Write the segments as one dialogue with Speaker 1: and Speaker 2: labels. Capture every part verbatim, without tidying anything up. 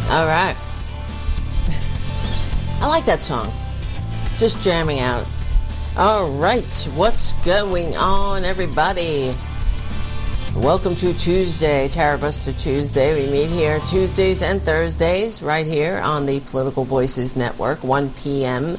Speaker 1: All right. I like that song. Just jamming out. All right. What's going on, everybody? Welcome to Tuesday, Tarabuster Tuesday. We meet here Tuesdays and Thursdays right here on the Political Voices Network, one p.m.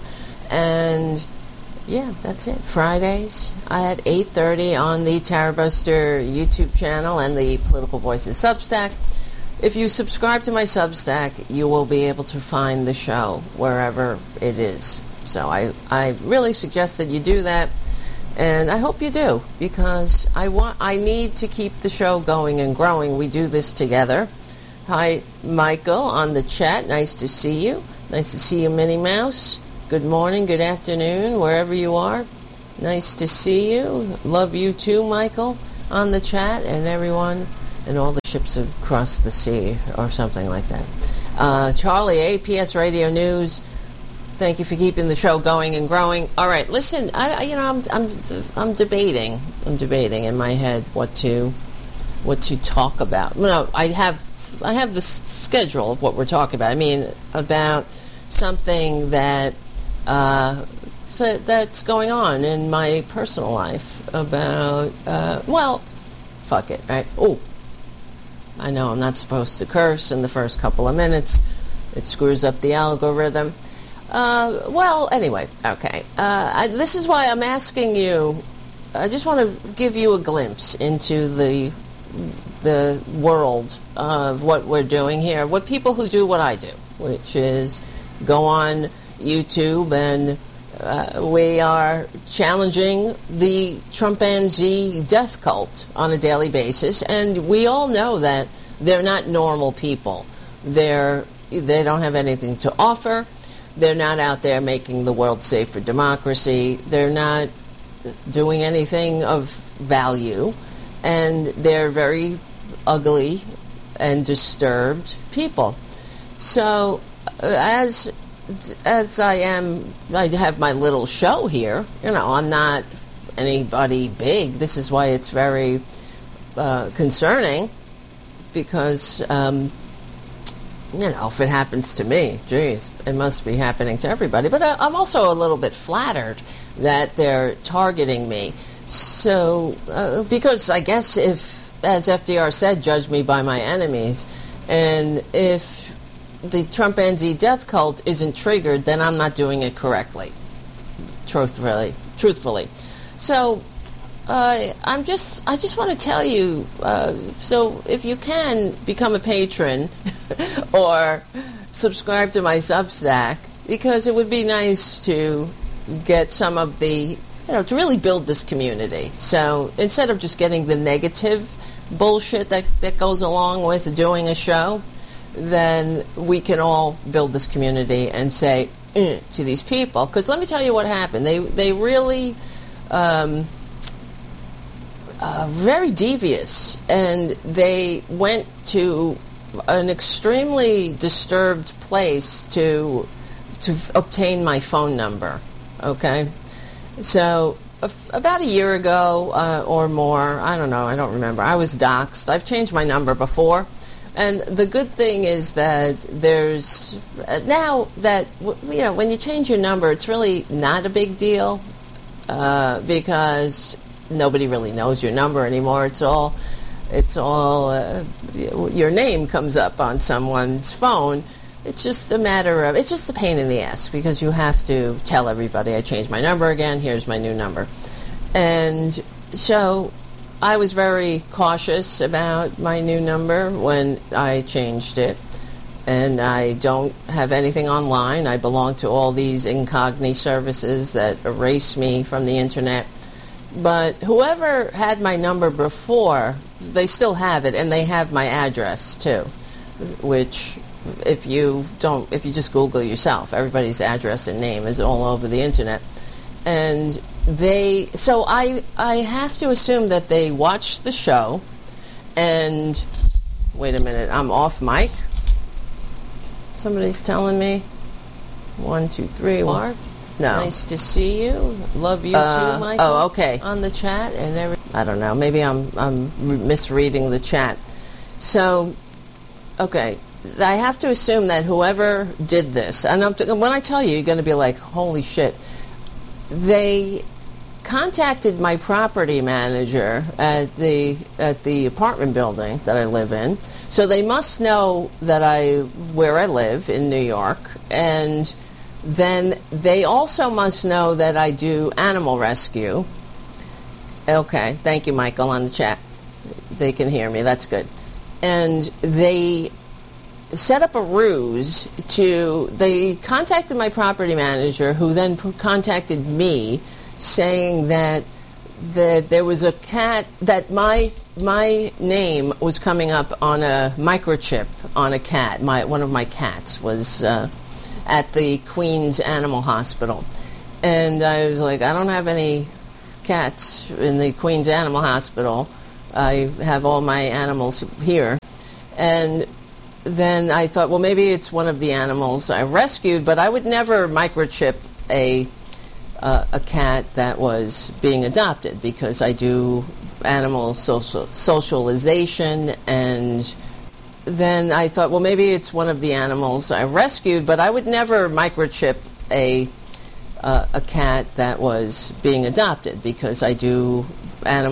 Speaker 1: And yeah, that's it. Fridays at eight thirty on the Tarabuster YouTube channel and the Political Voices Substack. If you subscribe to my Substack, you will be able to find the show wherever it is. So I, I really suggest that you do that, and I hope you do, because I want I need to keep the show going and growing. We do this together. Hi, Michael, on the chat. Nice to see you. Nice to see you, Minnie Mouse. Good morning, good afternoon, wherever you are. Nice to see you. Love you too, Michael, on the chat, and everyone. And all the ships across the sea, or something like that. Uh, Charlie, A P S Radio News. Thank you for keeping the show going and growing. All right, listen. I, I- you know, I'm, I'm, I'm debating. I'm debating in my head what to, what to talk about. No, I have, I have the s- schedule of what we're talking about. I mean, about something that, uh, so that's going on in my personal life. About, uh, well, fuck it, right? Oh. I know I'm not supposed to curse in the first couple of minutes. It screws up the algorithm. Uh, well, anyway, okay. Uh, I, this is why I'm asking you. I just want to give you a glimpse into the the world of what we're doing here. What people who do what I do, which is go on YouTube and uh, we are challenging the Trumpanzee death cult on a daily basis, and we all know that they're not normal people. They're they don't have anything to offer. They're not out there making the world safe for democracy. They're not doing anything of value, and they're very ugly and disturbed people. So, uh, as as I am, I have my little show here. You know, I'm not anybody big. This is why it's very uh, concerning, because, um, you know, if it happens to me, geez, it must be happening to everybody. But I, I'm also a little bit flattered that they're targeting me. So, uh, because I guess if, as F D R said, judge me by my enemies, and if the Trumpanzee death cult isn't triggered, then I'm not doing it correctly. Truthfully, truthfully. So, uh, I'm just, I just want to tell you. Uh, so, if you can become a patron or subscribe to my Substack, because it would be nice to get some of the, you know, to really build this community. So, instead of just getting the negative bullshit that that goes along with doing a show, then we can all build this community and say eh, to these people. Because let me tell you what happened. They they really um, uh, very devious, and they went to an extremely disturbed place to to f- obtain my phone number. Okay, so a f- about a year ago uh, or more, I don't know, I don't remember. I was doxxed. I've changed my number before. And the good thing is that there's, uh, now that, w- you know, when you change your number, it's really not a big deal, uh, because nobody really knows your number anymore. It's all, it's all, uh, your name comes up on someone's phone. It's just a matter of, it's just a pain in the ass, because you have to tell everybody, I changed my number again, here's my new number. And so I was very cautious about my new number when I changed it, and I don't have anything online. I belong to all these incognito services that erase me from the internet. But whoever had my number before, they still have it, and they have my address too, which if you don't, if you just Google yourself, everybody's address and name is all over the internet. And they, so I, I have to assume that they watched the show, and, wait a minute, I'm off mic? Somebody's telling me, one, two, three, Mark? No. Nice to see you. Love you uh, too, Michael. Oh, okay. On the chat and every, I don't know, maybe I'm, I'm misreading the chat. So, okay, I have to assume that whoever did this, and I'm, when I tell you, you're going to be like, holy shit. They contacted my property manager at the at the apartment building that I live in. So they must know that I where I live in New York, and then they also must know that I do animal rescue. Okay, thank you, Michael, on the chat. They can hear me. That's good. And they set up a ruse to, they contacted my property manager, who then p- contacted me, saying that that there was a cat, that my my name was coming up on a microchip on a cat. My one of my cats was uh, at the Queens Animal Hospital, and I was like, I don't have any cats in the Queens Animal Hospital. I have all my animals here. And then I thought, well, maybe it's one of the animals I rescued, but I would never microchip a uh, a cat that was being adopted, because I do animal social socialization. And then I thought, well, maybe it's one of the animals I rescued, but I would never microchip a uh, a cat that was being adopted, because I do animal